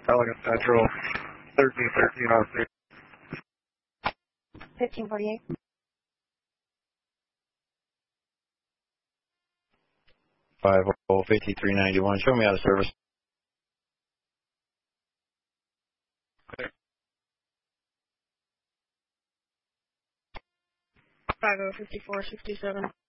Elegant Central, 1313 on 6. 1548. 50-391. Show me out of service. 505467.